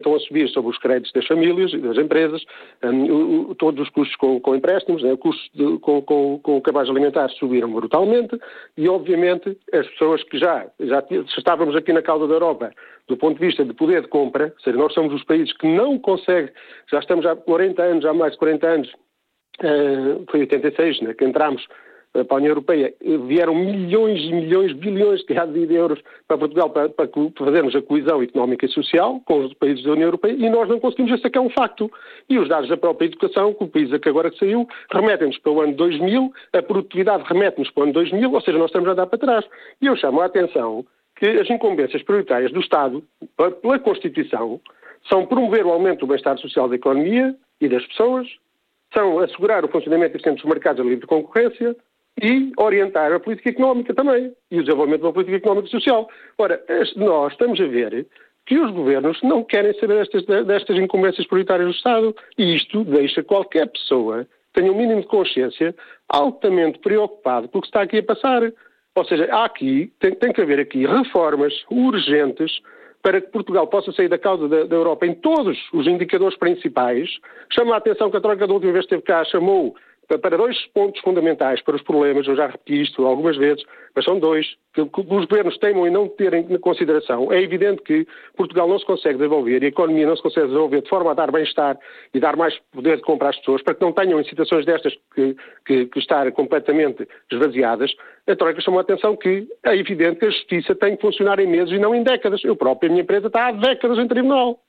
estão a subir sobre os créditos das famílias e das empresas, todos os custos com empréstimos, né, custos com o cabaz alimentar subiram brutalmente e, obviamente, as pessoas que já estávamos aqui na cauda da Europa do ponto de vista de poder de compra, ou seja, nós somos os países que não conseguem, já estamos há 40 anos, há mais de 40 anos, foi em 86, né, que entramos para a União Europeia, vieram milhões e milhões, bilhões de euros para Portugal para fazermos a coesão económica e social com os países da União Europeia e nós não conseguimos, esse é um facto. E os dados da própria educação, que o país que agora saiu, remetem-nos para o ano 2000, a produtividade remete-nos para o ano 2000, ou seja, nós estamos a andar para trás. E eu chamo a atenção que as incumbências prioritárias do Estado, pela Constituição, são promover o aumento do bem-estar social da economia e das pessoas, são assegurar o funcionamento eficiente dos mercados a livre concorrência, e orientar a política económica também, e o desenvolvimento da política económica e social. Ora, nós estamos a ver que os governos não querem saber destas incumbências prioritárias do Estado, e isto deixa qualquer pessoa que tenha um mínimo de consciência altamente preocupado com o que está aqui a passar. Ou seja, tem que haver aqui reformas urgentes para que Portugal possa sair da causa da Europa em todos os indicadores principais. Chama a atenção que a Troika da última vez que esteve cá chamou para 2 pontos fundamentais para os problemas, eu já repeti isto algumas vezes, mas são 2, que os governos teimam em não terem em consideração. É evidente que Portugal não se consegue desenvolver e a economia não se consegue desenvolver de forma a dar bem-estar e dar mais poder de compra às pessoas, para que não tenham em situações destas que estar completamente esvaziadas. A Troika chamou a atenção que é evidente que a justiça tem que funcionar em meses e não em décadas. Eu próprio, a minha empresa está há décadas em tribunal.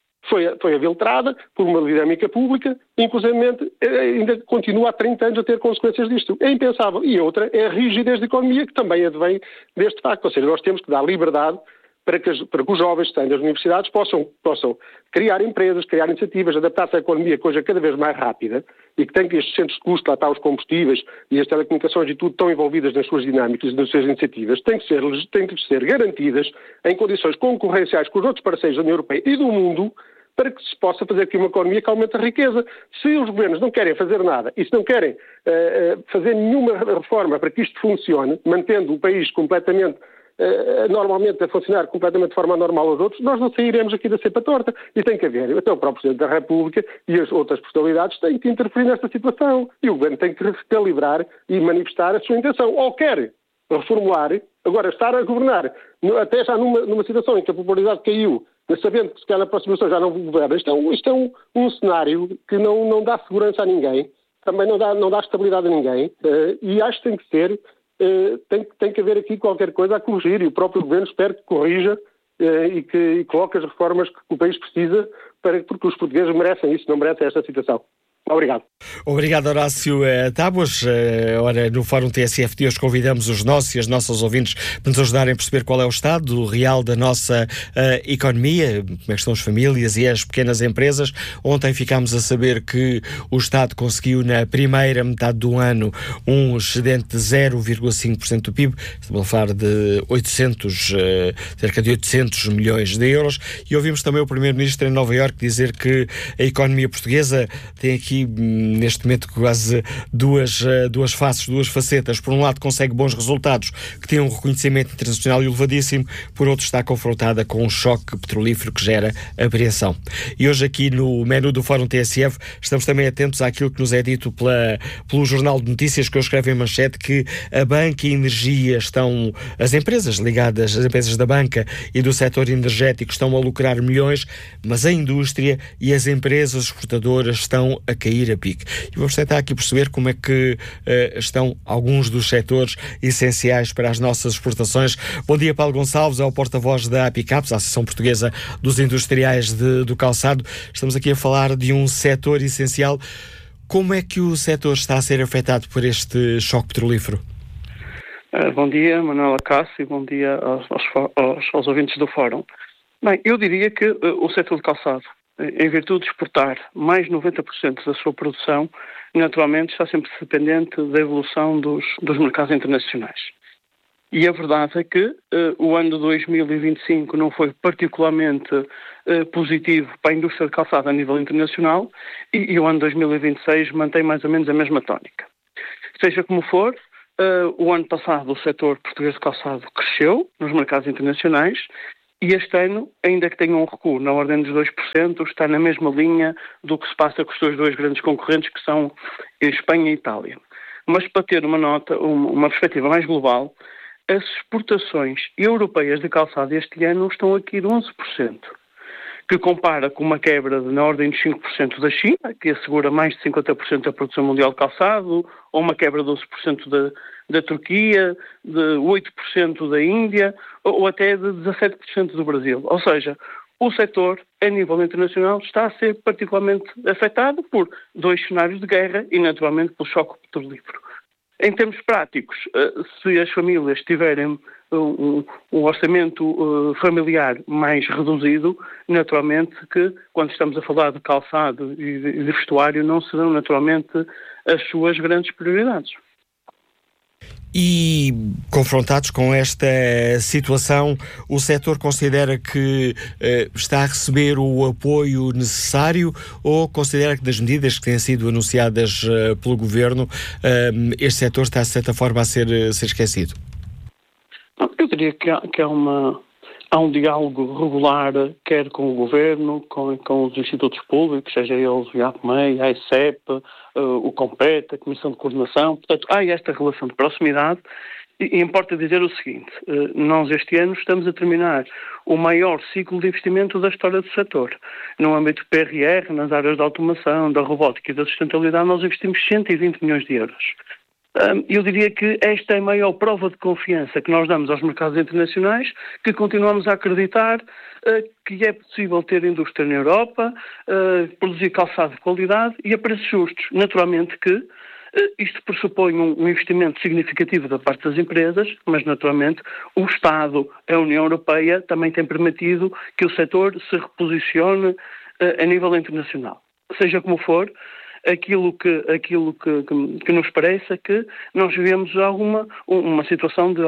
Foi aviltrada por uma dinâmica pública, inclusivamente ainda continua há 30 anos a ter consequências disto. É impensável. E outra é a rigidez da economia, que também advém deste facto. Ou seja, nós temos que dar liberdade para que os jovens que estão nas universidades possam criar empresas, criar iniciativas, adaptar-se à economia, coisa cada vez mais rápida, e que tem que estes centros de custo, lá está os combustíveis e as telecomunicações e tudo, estão envolvidas nas suas dinâmicas e nas suas iniciativas, têm que ser garantidas em condições concorrenciais com os outros parceiros da União Europeia e do mundo, para que se possa fazer aqui uma economia que aumente a riqueza. Se os governos não querem fazer nada e se não querem fazer nenhuma reforma para que isto funcione, mantendo o país completamente, normalmente a funcionar completamente de forma anormal aos outros, nós não sairemos aqui da cepa torta. E tem que haver, até o próprio Presidente da República e as outras personalidades têm que interferir nesta situação. E o Governo tem que recalibrar e manifestar a sua intenção. Ou quer reformular, agora estar a governar, até já numa situação em que a popularidade caiu, mas sabendo que se calhar na próxima já não governa. Isto é um cenário que não dá segurança a ninguém, também não dá estabilidade a ninguém, e acho que tem que ser, tem que haver aqui qualquer coisa a corrigir, e o próprio Governo espero que corrija e que coloque as reformas que o país precisa, porque os portugueses merecem isso, não merecem esta situação. Obrigado. Obrigado, Horácio Tábuas. Ora, no Fórum TSF de hoje convidamos os nossos e as nossas ouvintes para nos ajudarem a perceber qual é o estado real da nossa economia, como é que estão as famílias e as pequenas empresas. Ontem ficámos a saber que o Estado conseguiu na primeira metade do ano um excedente de 0,5% do PIB, estamos a falar de cerca de 800 milhões de euros, e ouvimos também o Primeiro-Ministro em Nova Iorque dizer que a economia portuguesa tem aqui neste momento quase duas faces, duas facetas. Por um lado consegue bons resultados que têm um reconhecimento internacional elevadíssimo, por outro está confrontada com um choque petrolífero que gera apreensão. E hoje aqui no menu do Fórum TSF estamos também atentos àquilo que nos é dito pelo Jornal de Notícias, que eu escrevo em manchete, que a banca e a energia as empresas ligadas, as empresas da banca e do setor energético estão a lucrar milhões, mas a indústria e as empresas exportadoras estão a cair a pique. E vamos tentar aqui perceber como é que estão alguns dos setores essenciais para as nossas exportações. Bom dia, Paulo Gonçalves, é o porta-voz da APICAPS, a Associação Portuguesa dos Industriais do Calçado. Estamos aqui a falar de um setor essencial. Como é que o setor está a ser afetado por este choque petrolífero? Bom dia, Manuela Cássio, e bom dia aos ouvintes do Fórum. Bem, eu diria que o setor de calçado, em virtude de exportar mais de 90% da sua produção, naturalmente está sempre dependente da evolução dos mercados internacionais. E a verdade é que o ano de 2025 não foi particularmente positivo para a indústria de calçado a nível internacional e o ano de 2026 mantém mais ou menos a mesma tónica. Seja como for, o ano passado o setor português de calçado cresceu nos mercados internacionais E este ano, ainda que tenha um recuo na ordem dos 2%, está na mesma linha do que se passa com os seus dois grandes concorrentes, que são Espanha e Itália. Mas para ter uma perspectiva mais global, as exportações europeias de calçado este ano estão a cair 11%, que compara com uma quebra na ordem de 5% da China, que assegura mais de 50% da produção mundial de calçado, ou uma quebra de 12% da Turquia, de 8% da Índia, ou até de 17% do Brasil. Ou seja, o setor, a nível internacional, está a ser particularmente afetado por dois cenários de guerra e, naturalmente, pelo choque petrolífero. Em termos práticos, se as famílias tiverem um orçamento familiar mais reduzido, naturalmente que, quando estamos a falar de calçado e de vestuário, não serão naturalmente as suas grandes prioridades. E, confrontados com esta situação, o setor considera que está a receber o apoio necessário ou considera que das medidas que têm sido anunciadas pelo Governo, este setor está, de certa forma, a ser esquecido? Eu diria que há um diálogo regular, quer com o Governo, com os institutos públicos, seja eles o IAPMEI, a ICEP, o COMPET, a Comissão de Coordenação. Portanto, há esta relação de proximidade e importa dizer o seguinte: nós este ano estamos a terminar o maior ciclo de investimento da história do setor. No âmbito do PRR, nas áreas da automação, da robótica e da sustentabilidade, nós investimos 120 milhões de euros. Eu diria que esta é a maior prova de confiança que nós damos aos mercados internacionais, que continuamos a acreditar que é possível ter indústria na Europa, produzir calçado de qualidade e a preços justos. Naturalmente que isto pressupõe um investimento significativo da parte das empresas, mas naturalmente o Estado, a União Europeia, também tem permitido que o setor se reposicione a nível internacional. Seja como for, aquilo que nos parece é que nós vivemos uma situação de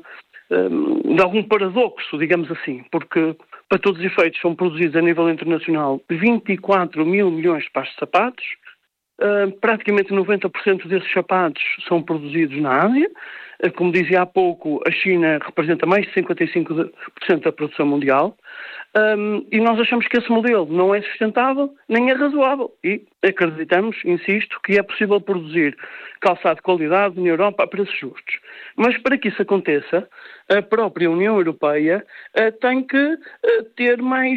algum paradoxo, digamos assim, porque para todos os efeitos são produzidos a nível internacional 24 mil milhões de pares de sapatos, praticamente 90% desses sapatos são produzidos na Ásia. Como dizia há pouco, a China representa mais de 55% da produção mundial, e nós achamos que esse modelo não é sustentável nem é razoável e acreditamos, insisto, que é possível produzir calçado de qualidade na Europa a preços justos. Mas para que isso aconteça, a própria União Europeia tem que ter mais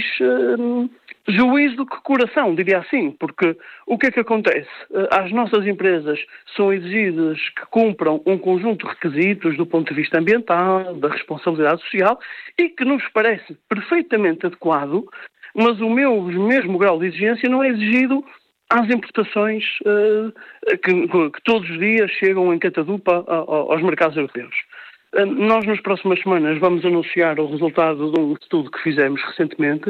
juízo do que coração, diria assim, porque o que é que acontece? As nossas empresas são exigidas que cumpram um conjunto de requisitos do ponto de vista ambiental, da responsabilidade social, e que nos parece perfeitamente adequado, mas o mesmo grau de exigência não é exigido às importações que todos os dias chegam em catadupa aos mercados europeus. Nós, nas próximas semanas, vamos anunciar o resultado de um estudo que fizemos recentemente,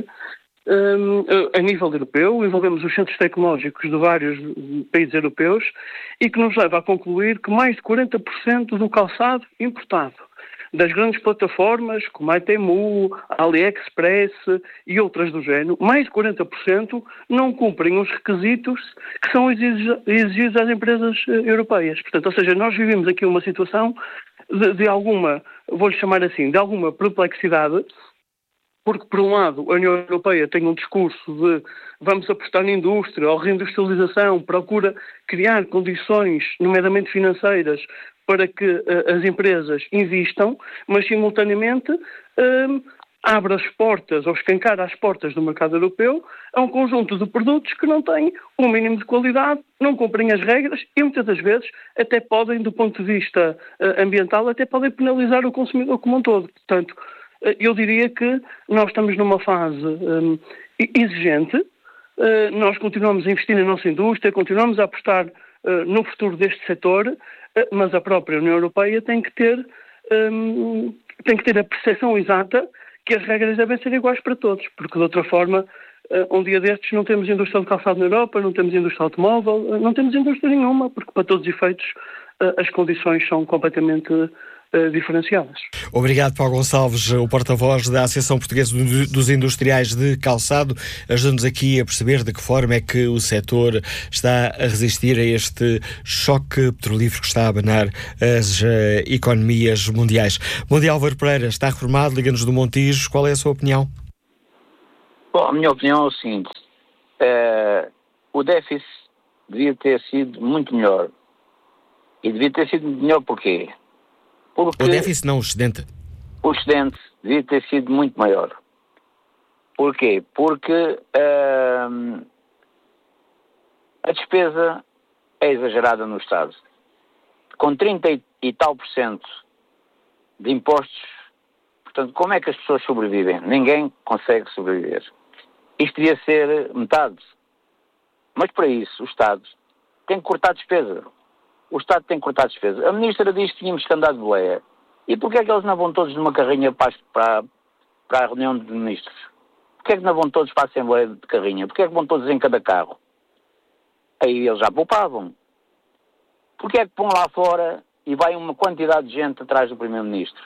a nível europeu. Envolvemos os centros tecnológicos de vários países europeus e que nos leva a concluir que mais de 40% do calçado importado das grandes plataformas como a Temu, a AliExpress e outras do género, mais de 40% não cumprem os requisitos que são exigidos às empresas europeias. Portanto, ou seja, nós vivemos aqui uma situação de alguma, vou-lhe chamar assim, de alguma perplexidade, porque, por um lado, a União Europeia tem um discurso de vamos apostar na indústria ou reindustrialização, procura criar condições, nomeadamente financeiras, para que as empresas investam, mas, simultaneamente, abre as portas ou escancara as portas do mercado europeu a um conjunto de produtos que não têm um mínimo de qualidade, não cumprem as regras e, muitas das vezes, até podem, do ponto de vista ambiental, até podem penalizar o consumidor como um todo. Portanto, eu diria que nós estamos numa fase exigente, nós continuamos a investir na nossa indústria, continuamos a apostar no futuro deste setor, mas a própria União Europeia tem que ter a percepção exata que as regras devem ser iguais para todos, porque de outra forma, um dia destes não temos indústria de calçado na Europa, não temos indústria automóvel, não temos indústria nenhuma, porque para todos os efeitos as condições são completamente diferenciadas. Obrigado, Paulo Gonçalves, o porta-voz da Associação Portuguesa dos Industriais de Calçado. Ajuda-nos aqui a perceber de que forma é que o setor está a resistir a este choque petrolífero que está a abanar as economias mundiais. Bom dia, Álvaro Pereira, está reformado, liga-nos do Montijo. Qual é a sua opinião? Bom, a minha opinião é o seguinte. O déficit devia ter sido muito melhor. E devia ter sido melhor porquê? Porque o déficit não, o excedente. O excedente devia ter sido muito maior. Porquê? Porque a despesa é exagerada no Estado. Com 30 e tal % de impostos, portanto, como é que as pessoas sobrevivem? Ninguém consegue sobreviver. Isto devia ser metade. Mas para isso, o Estado tem que cortar despesa. O Estado tem que cortar despesa. A Ministra diz que tínhamos que andar de boleia. E porquê é que eles não vão todos numa carrinha para a reunião de ministros? Porquê é que não vão todos para a Assembleia de carrinha? Porquê é que vão todos em cada carro? Aí eles já poupavam. Porquê é que vão lá fora e vai uma quantidade de gente atrás do Primeiro-Ministro?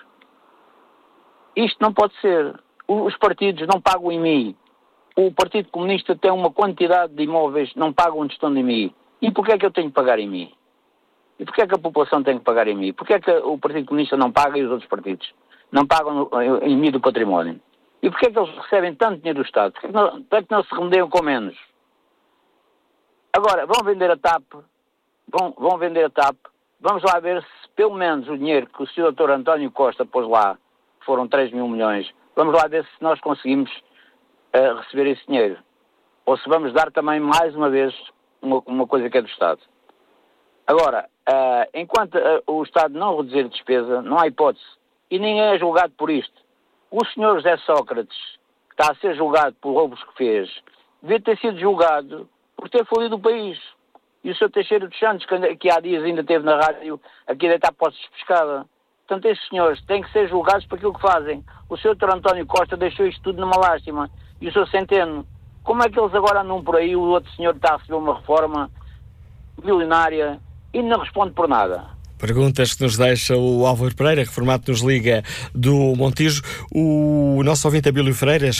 Isto não pode ser. Os partidos não pagam IMI. O Partido Comunista tem uma quantidade de imóveis, não pagam gestão de IMI. E porquê é que eu tenho que pagar IMI? E porquê é que a população tem que pagar IMI? Porquê é que o Partido Comunista não paga e os outros partidos não pagam IMI do património? E porquê é que eles recebem tanto dinheiro do Estado? Porquê é que não se remedeiam com menos? Agora, vão vender a TAP, vão vender a TAP, vamos lá ver se pelo menos o dinheiro que o Sr. Dr. António Costa pôs lá, que foram 3 mil milhões, vamos lá ver se nós conseguimos receber esse dinheiro. Ou se vamos dar também mais uma vez uma coisa que é do Estado. Agora, enquanto o Estado não reduzir despesa, não há hipótese. E ninguém é julgado por isto. O senhor José Sócrates, que está a ser julgado por roubos que fez, devia ter sido julgado por ter falido o país. E o Sr. Teixeira dos Santos, que há dias ainda esteve na rádio, aqui a deitar postos de pescada. Portanto, esses senhores têm que ser julgados por aquilo que fazem. O Sr. Dr. António Costa deixou isto tudo numa lástima. E o Sr. Centeno, como é que eles agora andam por aí, o outro senhor está a receber uma reforma milionária e não responde por nada? Perguntas que nos deixa o Álvaro Pereira, reformado nos liga do Montijo. O nosso ouvinte Abílio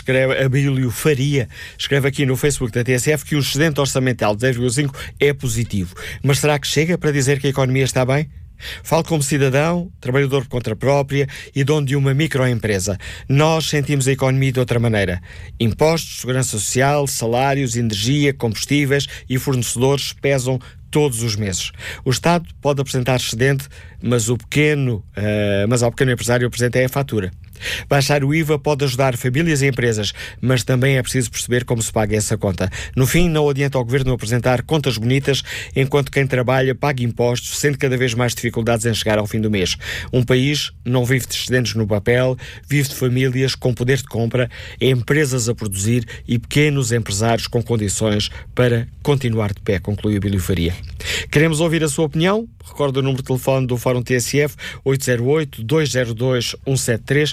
Faria escreve aqui no Facebook da TSF que o excedente orçamental de 10,5 é positivo. Mas será que chega para dizer que a economia está bem? Falo como cidadão, trabalhador por conta própria e dono de uma microempresa. Nós sentimos a economia de outra maneira. Impostos, segurança social, salários, energia, combustíveis e fornecedores pesam todos os meses. O Estado pode apresentar excedente, mas ao pequeno empresário apresenta a fatura. Baixar o IVA pode ajudar famílias e empresas, mas também é preciso perceber como se paga essa conta. No fim, não adianta ao Governo apresentar contas bonitas, enquanto quem trabalha paga impostos, sendo cada vez mais dificuldades em chegar ao fim do mês. Um país não vive de excedentes no papel, vive de famílias com poder de compra, empresas a produzir e pequenos empresários com condições para continuar de pé, conclui Abílio Faria. Queremos ouvir a sua opinião. Recordo o número de telefone do Fórum TSF, 808-202-173,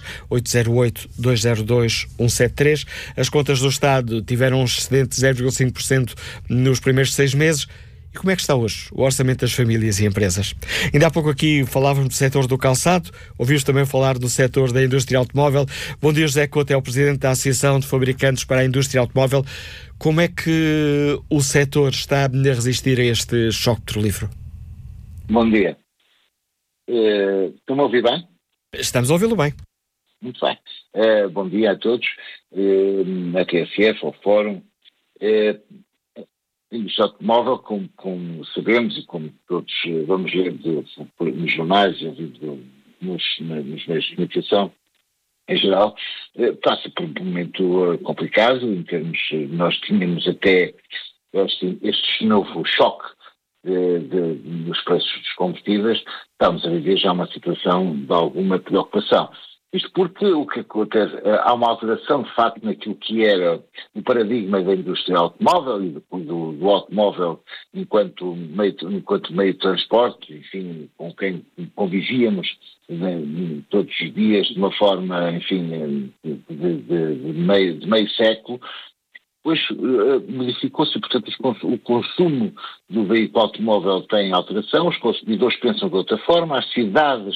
808-202-173. As contas do Estado tiveram um excedente de 0,5% nos primeiros 6 meses. E como é que está hoje o orçamento das famílias e empresas? Ainda há pouco aqui falávamos do setor do calçado, ouvimos também falar do setor da indústria automóvel. Bom dia, José Couto, é o Presidente da Associação de Fabricantes para a Indústria Automóvel. Como é que o setor está a resistir a este choque petrolífero? Bom dia. Estão a ouvir bem? Estamos a ouvi-lo bem. Muito bem. Bom dia a todos, na TSF, ao Fórum. A indústria automóvel, como sabemos e como todos vamos ler nos jornais e nos meios de comunicação em geral, passa por um momento complicado, em termos, nós tínhamos até este novo choque dos preços dos combustíveis, estamos a viver já uma situação de alguma preocupação. Isto porque o que acontece, há uma alteração de facto naquilo que era o paradigma da indústria automóvel e do automóvel enquanto meio de transporte, enfim, com quem convivíamos todos os dias de uma forma, enfim, de meio século. Depois modificou-se, portanto, o consumo do veículo automóvel tem alteração, os consumidores pensam de outra forma, as cidades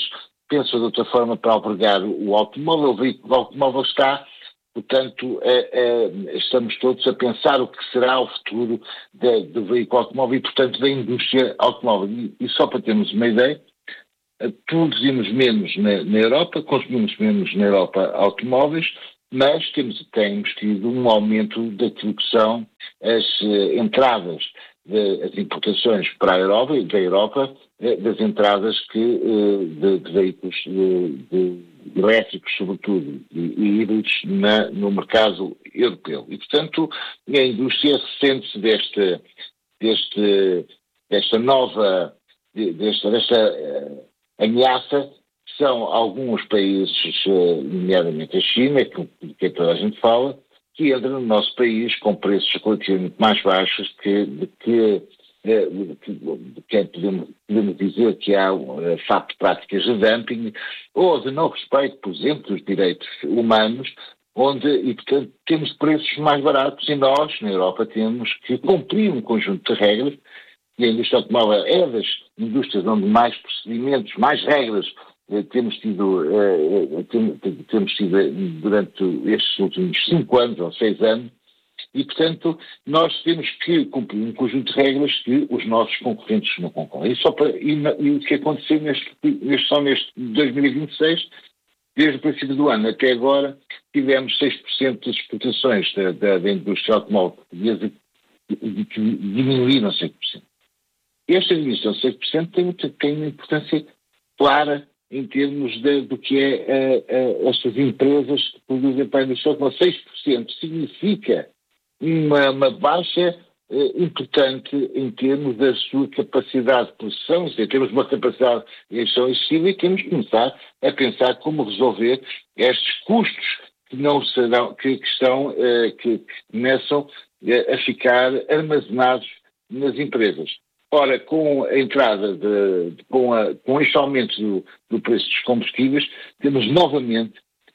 pensa de outra forma para albergar o automóvel. O veículo automóvel está, portanto, estamos todos a pensar o que será o futuro do veículo automóvel e, portanto, da indústria automóvel. E só para termos uma ideia, produzimos menos na Europa, consumimos menos na Europa automóveis, mas temos tido um aumento daquilo que são as entradas, as importações para a Europa, da Europa, das entradas de veículos elétricos, sobretudo, e híbridos no mercado europeu. E, portanto, a indústria sente-se desta nova ameaça. São alguns países, nomeadamente a China, que toda a gente fala, que entra no nosso país com preços relativamente mais baixos podemos dizer que há facto práticas de dumping ou de não respeito, por exemplo, dos direitos humanos, e portanto temos preços mais baratos e nós, na Europa, temos que cumprir um conjunto de regras, e a indústria automóvel é das indústrias onde mais procedimentos, mais regras temos tido durante estes últimos 5 anos ou 6 anos, e, portanto, nós temos que cumprir um conjunto de regras que os nossos concorrentes não concorrem. E o que aconteceu neste 2026, desde o princípio do ano até agora, tivemos 6% das exportações da indústria automóvel portuguesa que diminuíram 6%. Esta diminuição de 6% tem uma importância clara em termos do que estas empresas que produzem para a indústria automóvel. 6% significa uma baixa importante em termos da sua capacidade de produção. Temos uma capacidade de produção excessiva e temos que começar a pensar como resolver estes custos que começam a ficar armazenados nas empresas. Ora, com a entrada com este aumento do preço dos combustíveis, temos novos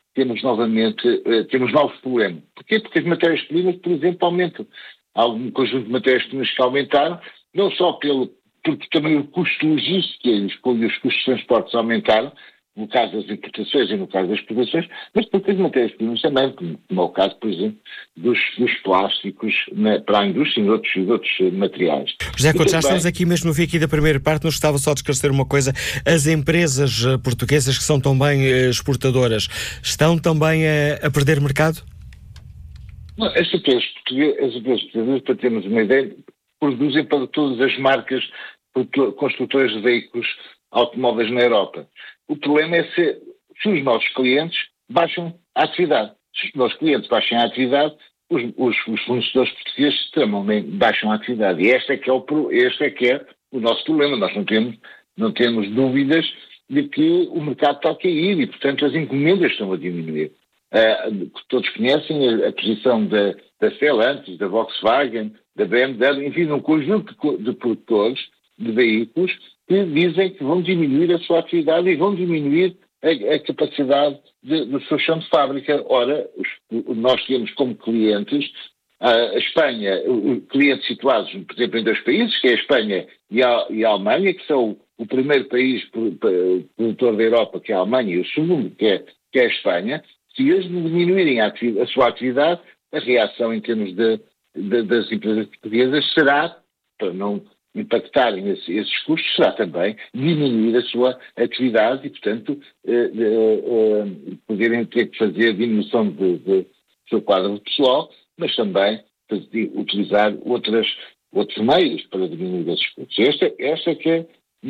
problemas. Porquê? Porque as matérias-primas, por exemplo, aumentam. Há algum conjunto de matérias-primas que aumentaram, não só porque também o custo logístico e os custos de transportes aumentaram, no caso das importações e no caso das exportações, mas porque as matérias-primas também, como é o caso, por exemplo, dos plásticos para a indústria e outros materiais. José Couto, já estamos aqui mesmo no fim aqui da primeira parte, nos gostava só de esclarecer uma coisa. As empresas portuguesas que são também exportadoras, estão também a perder mercado? Não, as empresas portuguesas, para termos uma ideia, produzem para todas as marcas construtoras de veículos automóveis na Europa. O problema é se os nossos clientes baixam a atividade. Se os nossos clientes baixam a atividade, os fornecedores portugueses também baixam a atividade. E este é que é o nosso problema. Nós não temos dúvidas de que o mercado está a cair e, portanto, as encomendas estão a diminuir. Todos conhecem a posição da Stellantis, da Volkswagen, da BMW, enfim, um conjunto de produtores de veículos que dizem que vão diminuir a sua atividade e vão diminuir a capacidade do seu chão de fábrica. Ora, nós temos como clientes a Espanha, clientes situados, por exemplo, em 2 países, que é a Espanha e a Alemanha, que são o primeiro país produtor da Europa, que é a Alemanha, e o segundo, que é a Espanha. Se eles diminuírem a sua atividade, a reação em termos das empresas portuguesas será, para não impactarem esses custos, será também diminuir a sua atividade e, portanto, poderem ter que fazer diminuição do seu quadro pessoal, mas também utilizar outros meios para diminuir esses custos. Esta que é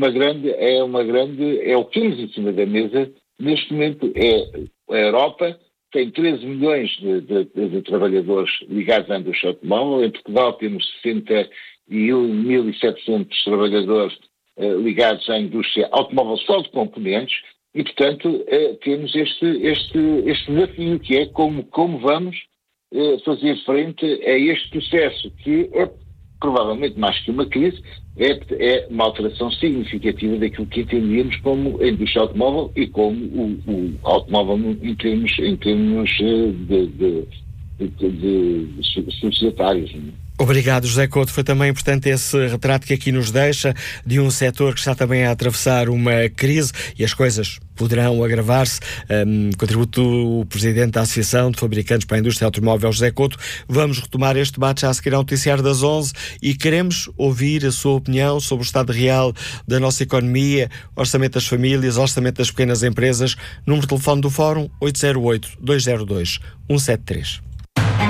o que temos em cima da mesa neste momento. A Europa tem 13 milhões de trabalhadores ligados à indústria automóvel. Em Portugal temos 61.700 trabalhadores ligados à indústria automóvel só de componentes e, portanto, temos este desafio que é como vamos fazer frente a este processo que é provavelmente mais que uma crise, é uma alteração significativa daquilo que entendíamos como a indústria automóvel e como o automóvel em termos societários. Obrigado, José Couto. Foi também importante esse retrato que aqui nos deixa de um setor que está também a atravessar uma crise e as coisas poderão agravar-se. Contributo do Presidente da Associação de Fabricantes para a Indústria Automóvel, José Couto. Vamos retomar este debate já a seguir ao noticiário das 11 e queremos ouvir a sua opinião sobre o estado real da nossa economia, orçamento das famílias, orçamento das pequenas empresas. Número de telefone do Fórum 808-202-173.